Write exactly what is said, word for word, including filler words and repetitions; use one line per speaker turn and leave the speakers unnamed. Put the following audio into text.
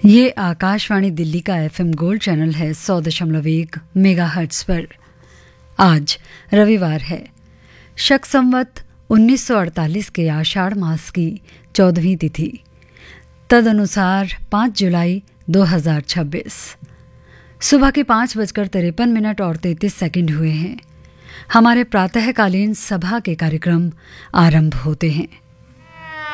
ये आकाशवाणी दिल्ली का FM gold channel है सौ दशमलव एक मेगा हर्ट्ज पर। आज रविवार है, शक संवत उन्नीस सौ अड़तालीस के आषाढ़ मास की चौदहवीं तिथि, तदनुसार पाँच जुलाई दो हजार छब्बीस। सुबह के पाँच बजकर तिरपन मिनट और तैंतीस सेकंड हुए हैं। हमारे प्रातःकालीन सभा के कार्यक्रम आरंभ होते हैं।